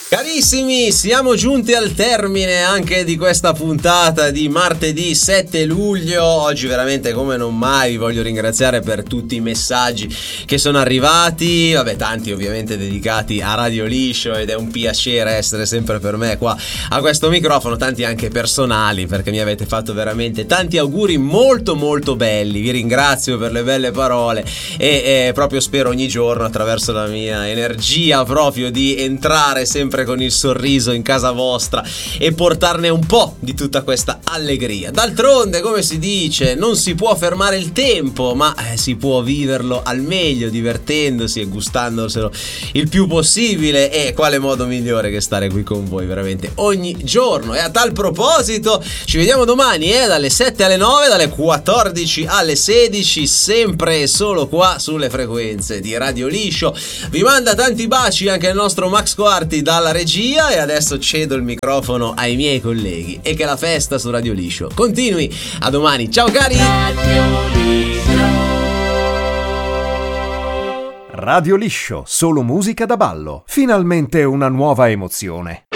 Carissimi, siamo giunti al termine anche di questa puntata di martedì 7 luglio. Oggi veramente come non mai vi voglio ringraziare per tutti i messaggi che sono arrivati. Vabbè, tanti ovviamente dedicati a Radio Liscio, ed è un piacere essere sempre per me qua a questo microfono. Tanti anche personali, perché mi avete fatto veramente tanti auguri molto molto belli. Vi ringrazio per le belle parole e proprio spero ogni giorno, attraverso la mia energia, proprio di entrare sempre con il sorriso in casa vostra e portarne un po' di tutta questa allegria. D'altronde, come si dice, non si può fermare il tempo, ma si può viverlo al meglio, divertendosi e gustandoselo il più possibile. E quale modo migliore che stare qui con voi veramente ogni giorno. E a tal proposito ci vediamo domani dalle 7 alle 9, dalle 14 alle 16, sempre e solo qua sulle frequenze di Radio Liscio. Vi manda tanti baci anche il nostro Max Quarti dalla regia, e adesso cedo il microfono ai miei colleghi e che la festa su Radio Liscio continui. A domani, ciao cari. Radio Liscio, solo musica da ballo, finalmente una nuova emozione.